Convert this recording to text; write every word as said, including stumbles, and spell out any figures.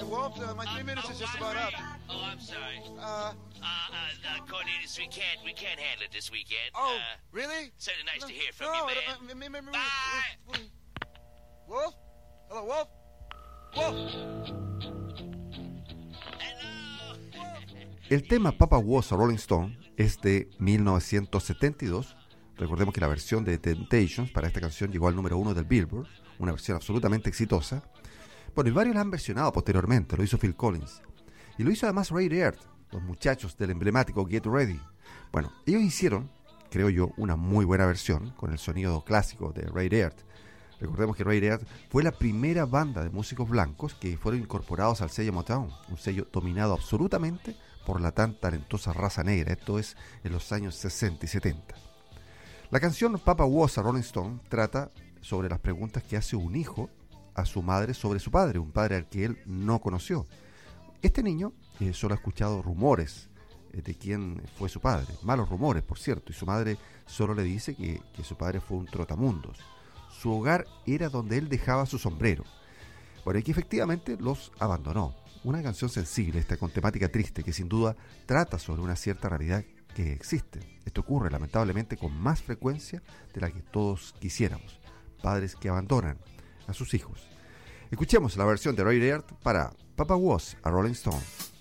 Wolf, uh, my three Uh, minutes oh, is just I'm about ready. up. Oh, I'm sorry. Uh, Uh, uh, uh, Cornelius, we can't, we can't handle it this weekend. oh, Uh, really? certainly nice no, to hear from no, you, I man. don't- uh, maybe- maybe- Bye. Wolf? Hello, Wolf? Wolf? Hello. El tema Papa Was a Rolling Stone es de mil novecientos setenta y dos. Recordemos que la versión de Temptations para esta canción llegó al número uno del Billboard, una versión absolutamente exitosa. Bueno, y varios la han versionado posteriormente, lo hizo Phil Collins. Y lo hizo además Ray Earth, los muchachos del emblemático Get Ready. Bueno, ellos hicieron, creo yo, una muy buena versión con el sonido clásico de Ray Earth. Recordemos que Ray Earth fue la primera banda de músicos blancos que fueron incorporados al sello Motown, un sello dominado absolutamente por la tan talentosa raza negra, esto es en los años sesenta y setenta. La canción Papa Was a Rolling Stone trata sobre las preguntas que hace un hijo a su madre sobre su padre, un padre al que él no conoció. Este niño eh, solo ha escuchado rumores eh, de quién fue su padre, malos rumores, por cierto, y su madre solo le dice que, que su padre fue un trotamundos. Su hogar era donde él dejaba su sombrero. Bueno, y que efectivamente los abandonó. Una canción sensible, esta con temática triste, que sin duda trata sobre una cierta realidad que existe. Esto ocurre lamentablemente con más frecuencia de la que todos quisiéramos. Padres que abandonan a sus hijos. Escuchemos la versión de Ray Earth para Papa Was a Rolling Stone.